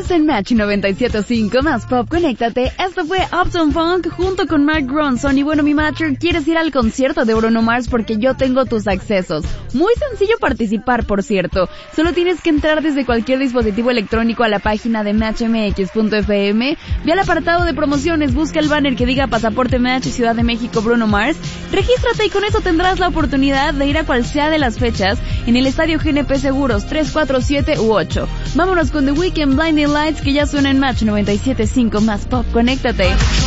Estás en Match 97.5 más Pop, conéctate. Esto fue Uptown Funk junto con Mark Ronson. Y bueno, mi matcher, ¿quieres ir al concierto de Bruno Mars? Porque yo tengo tus accesos. Muy sencillo participar, por cierto. Solo tienes que entrar desde cualquier dispositivo electrónico a la página de matchmx.fm. Ve al apartado de promociones, busca el banner que diga Pasaporte Match Ciudad de México Bruno Mars. Regístrate y con eso tendrás la oportunidad de ir a cual sea de las fechas en el Estadio GNP Seguros 3, 4, 7 u 8. Vámonos con The Weeknd, Blinding Lights, que ya suena en Match 97.5 más Pop. Conéctate.